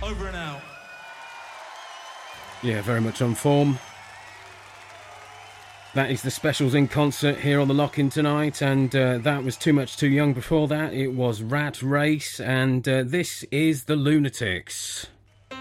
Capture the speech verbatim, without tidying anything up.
Over and out. Yeah, very much on form. That is the Specials in concert here on the Lock-In tonight, and uh, that was Too Much Too Young before that. It was Rat Race, and uh, this is The Lunatics.